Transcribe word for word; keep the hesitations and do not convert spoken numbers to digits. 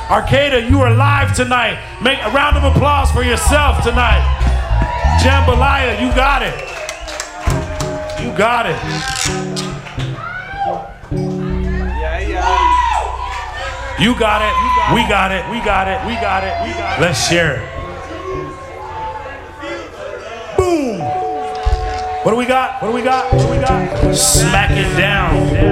Arcata, you are live tonight. Make a round of applause for yourself tonight. Jambalaya, you got it. You got it. Yeah, yeah. You got it. We got it. We got it. We got it. We got it. Let's share it. Boom. What do we got? What do we got? What do we got? Smack it down.